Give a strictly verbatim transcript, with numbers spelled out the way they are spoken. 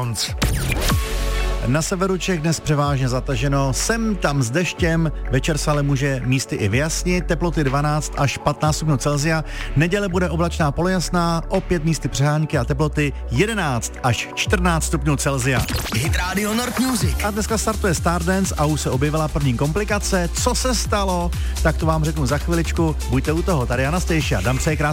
Sounds. Na severu Čech dnes převážně zataženo, sem tam s deštěm, večer se ale může místy i vyjasnit, teploty dvanáct až patnáct stupňů Celsia, neděle bude oblačná polojasná, opět místy přehánky a teploty jedenáct až čtrnáct stupňů Celsia. Hit Radio Nord Music. A dneska startuje Stardance a už se objevila první komplikace. Co se stalo? Tak to vám řeknu za chviličku. Buďte u toho, tady Anastasia, dám přeji krásný